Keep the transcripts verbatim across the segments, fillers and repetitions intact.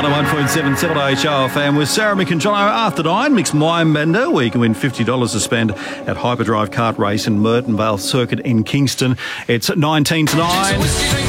oh one point seven Triple H R F M with Sarah McIntyre after nine. Mixed wine bender where you can win fifty dollars to spend at Hyperdrive Kart Race in Merton Vale Circuit in Kingston. It's nineteen to nine.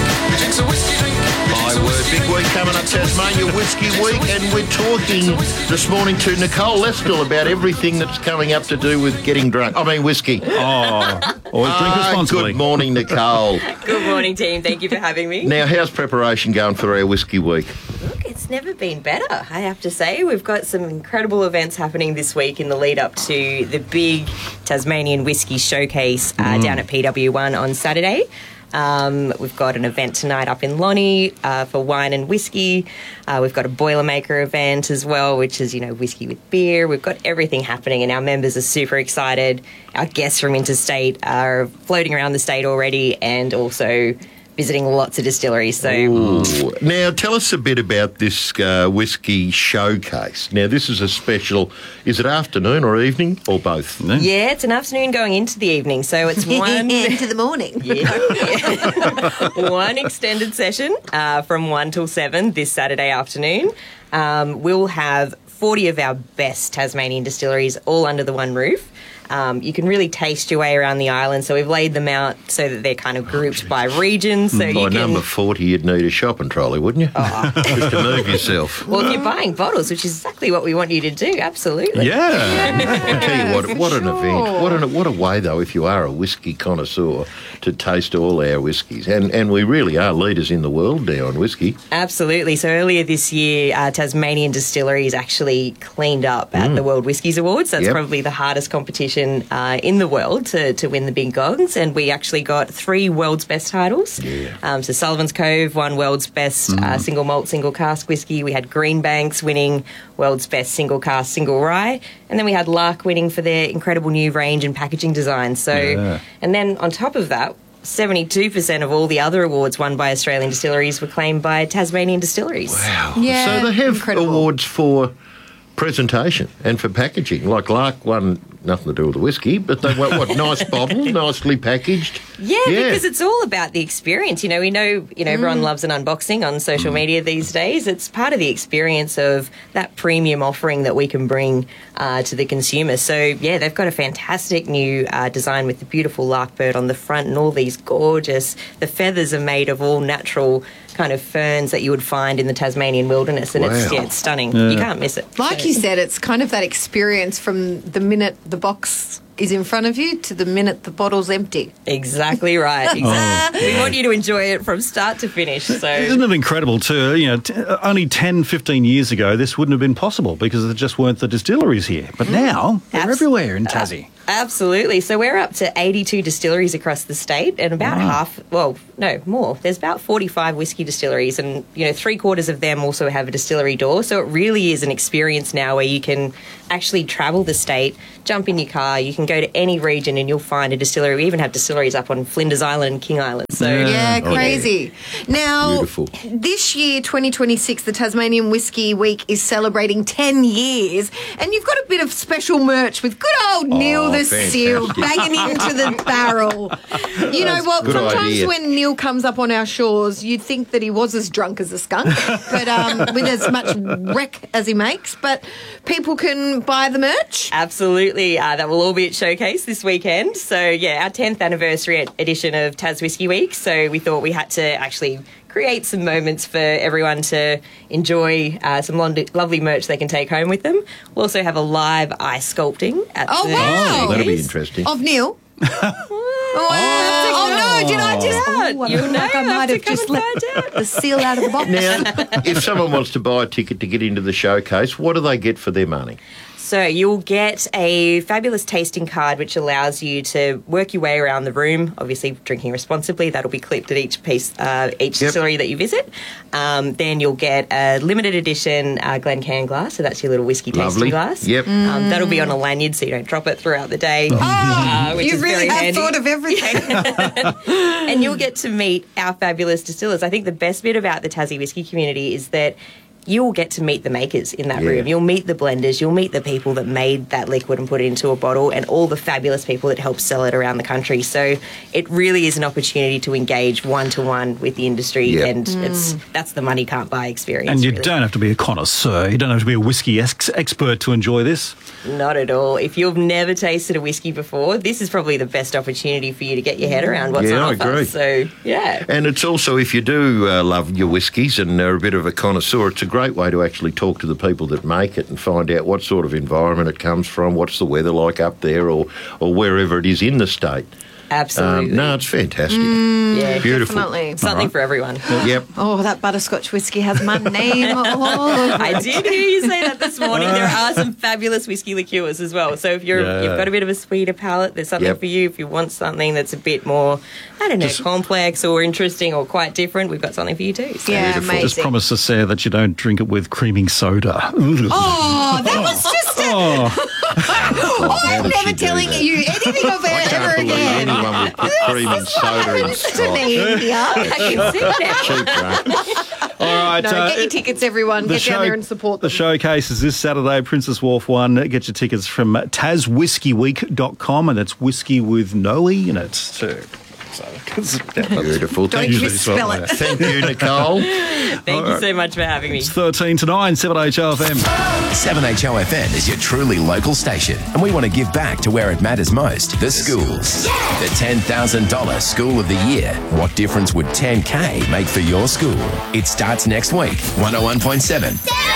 My word, big week coming up, Tasmania Whiskey Week, and we're talking this morning to Nicole Lestill about everything that's coming up to do with getting drunk. I mean, whiskey. Oh, always drink Ah, responsibly. Good morning, Nicole. Good morning, team. Thank you for having me. Now, how's preparation going for our Whiskey Week? Look, it's never been better, I have to say. We've got some incredible events happening this week in the lead up to the big Tasmanian Whiskey Showcase uh, Mm. down at P W one on Saturday. Um, we've got an event tonight up in Lonnie uh, for wine and whiskey. Uh, we've got a Boilermaker event as well, which is, you know, whiskey with beer. We've got everything happening, and our members are super excited. Our guests from interstate are floating around the state already and also visiting lots of distilleries. So, Ooh. Now, tell us a bit about this uh, whiskey showcase. Now, this is a special, is it afternoon or evening or both? yeah, it's an afternoon going into the evening. So it's one... into the morning. Yeah. One extended session uh, from one till seven this Saturday afternoon. Um, we'll have forty of our best Tasmanian distilleries all under the one roof. Um, you can really taste your way around the island, so we've laid them out so that they're kind of grouped by region. So By you can, number forty, you'd need a shopping trolley, wouldn't you? Oh. Just to move yourself. well, if you're buying bottles, which is exactly what we want you to do, absolutely. Yeah. I tell you what, for what an sure. event. What, an, what a way, though, if you are a whiskey connoisseur, to taste all our whiskies. And, and we really are leaders in the world now on whiskey. Absolutely. So earlier this year, uh, Tasmanian Distilleries actually cleaned up at the World Whiskies Awards. That's Yep. probably the hardest competition uh, in the world to, to win the big gongs. And we actually got three World's Best titles. Yeah. Um, so Sullivan's Cove won World's Best uh, Single Malt, Single Cask Whiskey. We had Greenbanks winning World's Best Single Cask, Single Rye. And then we had Lark winning for their incredible new range and packaging design. So, Yeah. and then on top of that, seventy-two percent of all the other awards won by Australian distilleries were claimed by Tasmanian distilleries. Wow. Yeah, So they have incredible. awards for presentation and for packaging. Like Lark won nothing to do with the whiskey, but they won, what, nice bottle, nicely packaged. Yeah, because it's all about the experience. You know, we know, you know, everyone loves an unboxing on social media these days. It's part of the experience of that premium offering that we can bring uh, to the consumer. So, yeah, they've got a fantastic new uh, design with the beautiful lark bird on the front and all these gorgeous, the feathers are made of all natural kind of ferns that you would find in the Tasmanian wilderness. And it's, Wow. yeah, it's stunning. You can't miss it. Like So- you said, it's kind of that experience from the minute the box is in front of you to the minute the bottle's empty. Exactly right. Exactly. We want you to enjoy it from start to finish. So Isn't it incredible too? You know, t- only ten, fifteen years ago, this wouldn't have been possible because there just weren't the distilleries here. But now they're Abs- everywhere in Tassie. Absolutely. So we're up to eighty-two distilleries across the state, and about Wow. half, well, no, more. There's about forty-five whiskey distilleries, and, you know, three quarters of them also have a distillery door. So it really is an experience now where you can actually travel the state, jump in your car, you can go to any region and you'll find a distillery. We even have distilleries up on Flinders Island and King Island. So Yeah, Oh, crazy. Now, Beautiful. this year, twenty twenty-six, the Tasmanian Whiskey Week is celebrating ten years, and you've got a bit of special merch with good old Neil the fantastic. Seal banging into the barrel. You know what? good Sometimes idea. when Neil comes up on our shores, you'd think that he was as drunk as a skunk, but um, with as much wreck as he makes. But people can buy the merch. Absolutely. Uh, that will all be at Showcase this weekend. So, yeah, our tenth anniversary edition of Tas Whiskey Week. So we thought we had to actually create some moments for everyone to enjoy uh, some lo- lovely merch they can take home with them. We'll also have a live ice sculpting at Oh, the wow. That'll be Showcase. interesting. Of Neil. Oh, oh, no, did I just... out. Oh, I You'll feel know. like I You'll might have to have come just and let find out. the seal out of the box. Now, if someone wants to buy a ticket to get into the showcase, what do they get for their money? So you'll get a fabulous tasting card which allows you to work your way around the room, obviously drinking responsibly. That'll be clipped at each piece, uh, each Yep. distillery that you visit. Um, then you'll get a limited edition uh, Glencairn glass, so that's your little whiskey tasting Lovely. glass. Yep. Um, that'll be on a lanyard so you don't drop it throughout the day. uh, which You is really very have handy. thought of everything. And you'll get to meet our fabulous distillers. I think the best bit about the Tassie whiskey community is that you'll get to meet the makers in that Yeah. room. You'll meet the blenders. You'll meet the people that made that liquid and put it into a bottle, and all the fabulous people that help sell it around the country. So it really is an opportunity to engage one-to-one with the industry, Yeah. and it's that's the money can't buy experience. And you really. don't have to be a connoisseur. You don't have to be a whiskey ex- expert to enjoy this. Not at all. If you've never tasted a whiskey before, this is probably the best opportunity for you to get your head around what's Yeah, on I offer. agree. So, yeah. And it's also, if you do uh, love your whiskies and are a bit of a connoisseur, it's a great way to actually talk to the people that make it and find out what sort of environment it comes from, what's the weather like up there, or, or wherever it is in the state. Absolutely. Um, no, it's fantastic. yeah. Beautiful. Definitely. Something for everyone. Yep. Oh, that butterscotch whiskey has my name all over I it. did hear you say that this morning. There are some fabulous whiskey liqueurs as well. So if you're Yeah. you've got a bit of a sweeter palate, there's something Yep. for you. If you want something that's a bit more, I don't know, complex or interesting or quite different, we've got something for you too. So Yeah, Beautiful. amazing. Just promise us, Sarah, that you don't drink it with creaming soda. Oh, that was just a... Oh. Oh, I'm How did never she do telling that? you anything of I it can't ever believe again. anyone would put cream and soda in Listen to Scotch. me, yeah. I can see now. Cheap, right? All right. No, uh, get your tickets, everyone. Get down there and support the them. showcase is this Saturday, Princess Wharf one. Get your tickets from taz whiskey week dot com, and it's whiskey with no E in it too. So, Beautiful. Don't Thank you you. spell it. Thank you, Nicole. Thank you so much for having me. It's thirteen to nine, seven H O F M. seven H O F M is your truly local station, and we want to give back to where it matters most, the schools. The ten thousand dollars School of the Year. What difference would ten K make for your school? It starts next week. one oh one point seven.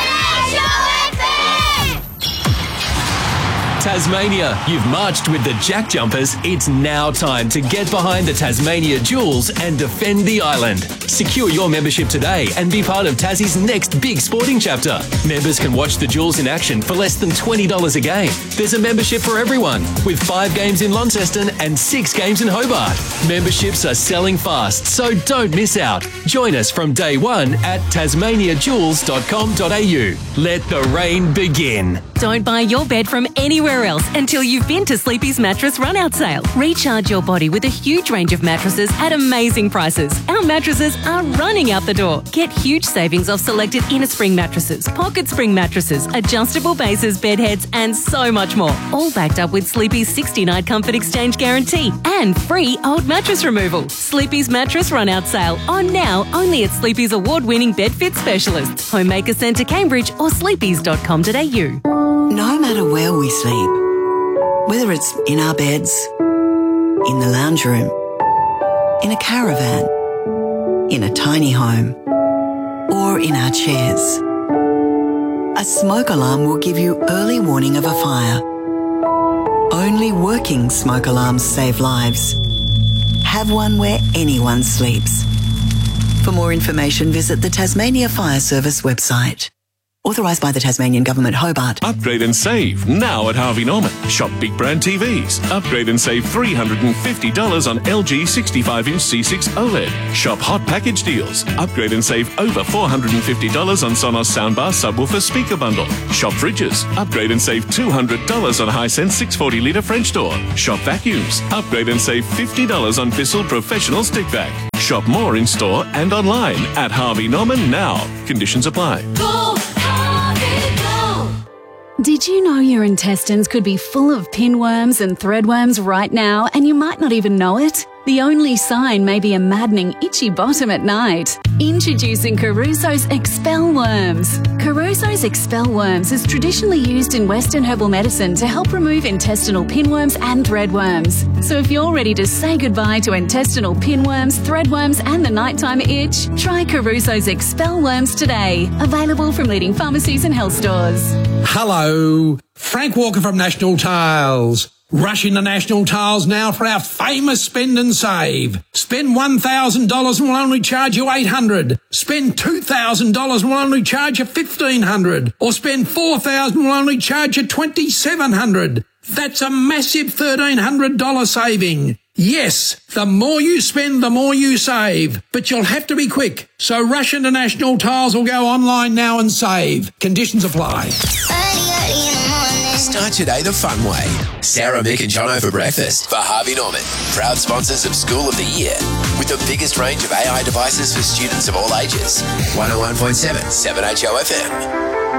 Tasmania, you've marched with the Jack Jumpers. It's now time to get behind the Tasmania Jewels and defend the island. Secure your membership today and be part of Tassie's next big sporting chapter. Members can watch the Jewels in action for less than twenty dollars a game. There's a membership for everyone, with five games in Launceston and six games in Hobart. Memberships are selling fast, so don't miss out. Join us from day one at tasmania jewels dot com dot a u. Let the rain begin. Don't buy your bed from anywhere else until you've been to Sleepy's Mattress Run-Out Sale. Recharge your body with a huge range of mattresses at amazing prices. Our mattresses are running out the door. Get huge savings off selected inner spring mattresses, pocket spring mattresses, adjustable bases, bed heads, and so much more. All backed up with Sleepy's sixty-night comfort exchange guarantee and free old mattress removal. Sleepy's Mattress Run-Out Sale on now only at Sleepy's award-winning bed fit specialists, Homemaker Centre Cambridge or sleepys dot com dot a u. No matter where we sleep, whether it's in our beds, in the lounge room, in a caravan, in a tiny home, or in our chairs, a smoke alarm will give you early warning of a fire. Only working smoke alarms save lives. Have one where anyone sleeps. For more information, visit the Tasmania Fire Service website. Authorised by the Tasmanian Government, Hobart. Upgrade and save now at Harvey Norman. Shop big brand T Vs. Upgrade and save three hundred fifty dollars on L G sixty-five inch C six OLED. Shop hot package deals. Upgrade and save over four hundred fifty dollars on Sonos soundbar subwoofer speaker bundle. Shop fridges. Upgrade and save two hundred dollars on Hisense six forty litre French door. Shop vacuums. Upgrade and save fifty dollars on Bissell Professional Stick Vac. Shop more in store and online at Harvey Norman now. Conditions apply. Did you know your intestines could be full of pinworms and threadworms right now and you might not even know it? The only sign may be a maddening itchy bottom at night. Introducing Caruso's Expel Worms. Caruso's Expel Worms is traditionally used in Western herbal medicine to help remove intestinal pinworms and threadworms. So if you're ready to say goodbye to intestinal pinworms, threadworms and the nighttime itch, try Caruso's Expel Worms today. Available from leading pharmacies and health stores. Hello, Frank Walker from National Tiles. Rush into National Tiles now for our famous spend and save. Spend one thousand dollars and we'll only charge you eight hundred dollars. Spend two thousand dollars and we'll only charge you fifteen hundred dollars. Or spend four thousand dollars and we'll only charge you twenty-seven hundred dollars. That's a massive thirteen hundred dollars saving. Yes, the more you spend, the more you save. But you'll have to be quick. So rush into National Tiles or go online now and save. Conditions apply. Early, early in the morning. Start your day the fun way. Sarah, Mick and Jono for breakfast for Harvey Norman. Proud sponsors of School of the Year. With the biggest range of A I devices for students of all ages. one oh one point seven, seven H O F M.